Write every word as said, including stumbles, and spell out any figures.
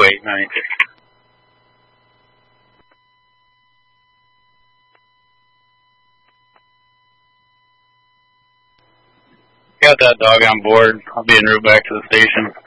eight nine. Got that dog on board. I'll be en route back to the station.